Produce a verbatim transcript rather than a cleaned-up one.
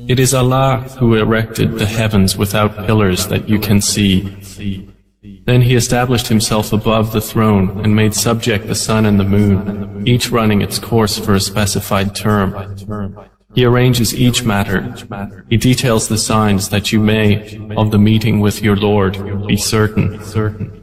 It is Allah who erected the heavens without pillars that you can see. Then He established Himself above the throne and made subject the sun and the moon, each running its course for a specified term. He arranges each matter. He details the signs that you may, of the meeting with your Lord, be certain.